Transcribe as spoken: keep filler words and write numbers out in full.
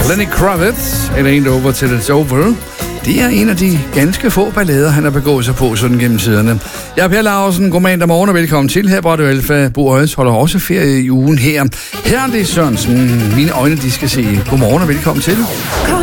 Lenny Kravitz, It Ain't Over Till It's Over. Det er en af de ganske få ballader, han har begået sig på sådan gennem tiderne. Jeg er Per Laursen, god mandag morgen og velkommen til her på Radio Alfa. Bo Øjes holder også ferie i ugen her. Her er det Sørensen. Mine øjne, de skal se. God morgen og velkommen til.